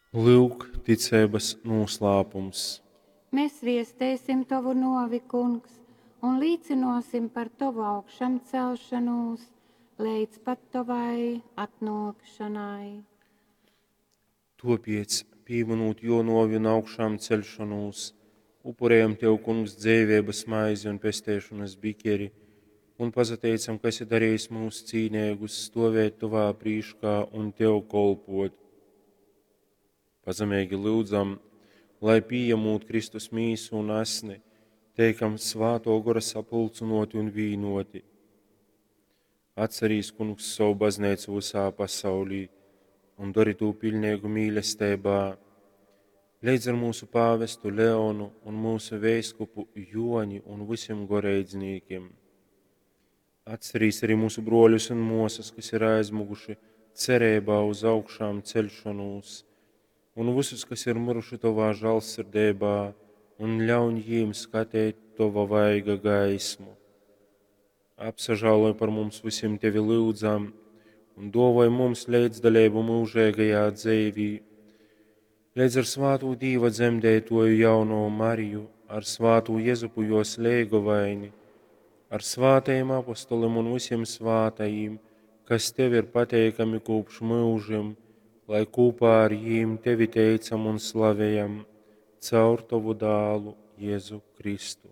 Lūk, ticības noslēpums. Mēs viestēsim tavu novi, kungs, un līdzinosim par tavu augšām celšanos, līdz pat tavai atnākšanai. Topiec, pieminot jo novi un augšām celšanos, upurējam Tev, kungs, dzīvības maizi un pestēšanas bikeri, un pazateicam, kas ir darījis mūsu cīnīgus stāvēt Tavā prīškā un Tev kolpot. Pazemīgi lūdzam, lai pieņemot Kristus mīsu un asni, teikam svāto gora sapulcinoti un vīnoti. Atcerīs, kungs, savu baznīcu visā pasaulī un dari to pilnīgu mīlestībā. Līdz ar mūsu pāvestu Leonu un mūsu veiskupu Joni un visiem goreidzniekiem. Atcerīs arī mūsu broļus un mosas, kas ir aizmuguši cerībā uz augšām celšanos, un visus, kas ir miruši Tavā žēlsirdībā, un ļauj viņiem skatīt Tava vaiga gaismu. Apsažāloj par mums visiem Tevi lūdzam, un dāvāj mums līdzdalību mūžīgajā dzīvī. Līdz ar svāto Dieva dzemdētoju jauno Mariju, ar svāto Jēzupu jos līgovaini, ar svātajiem apostoliem un visiem svātajiem, kas Tev ir pateikami kopš mūžiem, lai kopā ar jiem Tevi teicam un slavējam caur Tavu dālu Jēzu Kristu.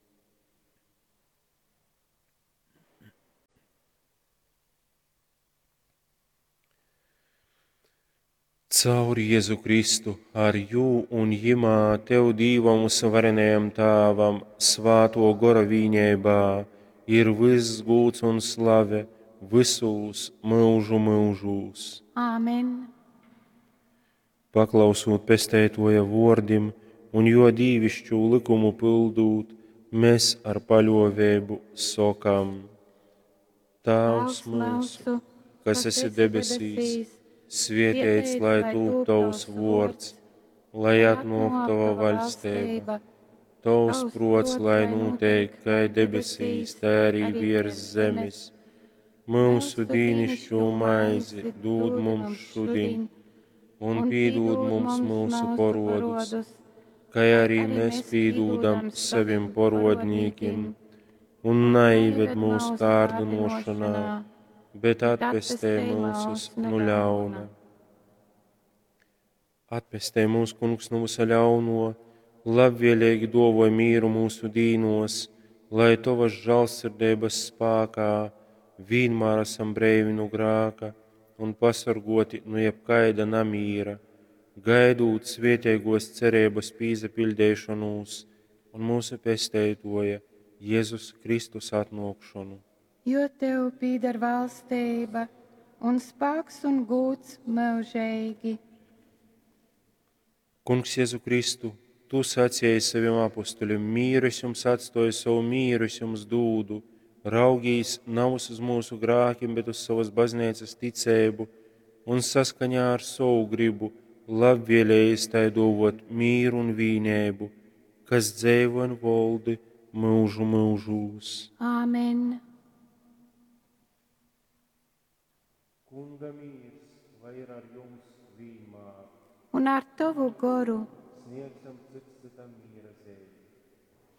Caur Jēzu Kristu, ar jū un jimā Tev Dīvam svarenajam Tāvam, svāto gora vīņēbā, ir viss gūts un slave visos mūžu mūžūs. Āmen! Paklausot pestētoja vārdim un jo dīvišķu likumu pildūt, mēs ar paļovēbu sokam. Tavs mūsu, kas esi debesīs, svētīts lai tūp Tavs vārds, lai atnāk Tava valstība. Tavs prots, lai notiek kā debesīs, tā arī virs zemes. Mūsu dīnišķo maizi dod mums šodien, un piedod mums mūsu parodus, kā arī mēs piedodam saviem parodniekiem, un neieved mūsu kārdinošanā, bet atpestē mūsus no ļauna. Atpestē mūsu, kungs, no visa ļauno, labvēlīgi dāvāj mieru mūsu dīnos, lai Tavas žēlsirdības spēkā vienmēr esam brīvi no grēka un pasargoti no jebkaida namīra, gaidot svētīgos cerības pīzapildēšanos un mūsu pestētoja Jēzus Kristus atnākšanu. Jo Tev pīdar valstība un spēks un gods mūžīgi. Kungs Jēzu Kristu, Tu sacīji saviem apostoļiem, mīru es jums atstāju, savu mīru es jums dūdu, raugīs nav uz mūsu grēkiem, bet uz savas baznīcas ticību, un saskaņā ar savu gribu labvēlējies tai dāvāt mīru un vienību, kas dzīvo un valdi mūžu mūžūs. Āmen! Kunga mīrs, lai ir ar jums vienmēr. Un ar Tavu goru Sniegsim